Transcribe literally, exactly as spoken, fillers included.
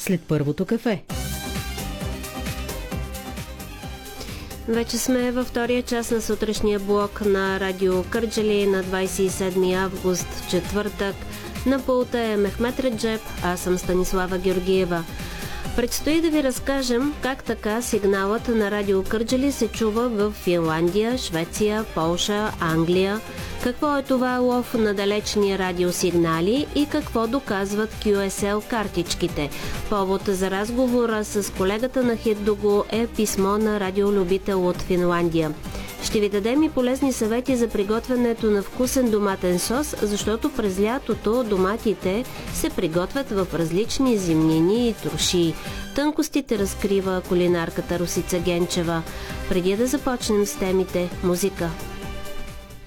след първото кафе. Вече сме във втория час на сутрешния блок на Радио Кърджали на двадесет и седми август, четвъртък. На пулта е Мехмет Реджеб, аз съм Станислава Георгиева. Предстои да ви разкажем как така сигналът на Радио Кърджали се чува в Финландия, Швеция, Полша, Англия, какво е това лов на далечни радиосигнали и какво доказват кю ес ел картичките. Повод за разговора с колегата на Хиддого е писмо на радиолюбител от Финландия. Ще ви дадем и полезни съвети за приготвянето на вкусен доматен сос, защото през лятото доматите се приготвят в различни зимнини и трошии. Тънкостите разкрива кулинарката Росица Генчева. Преди да започнем с темите, музика.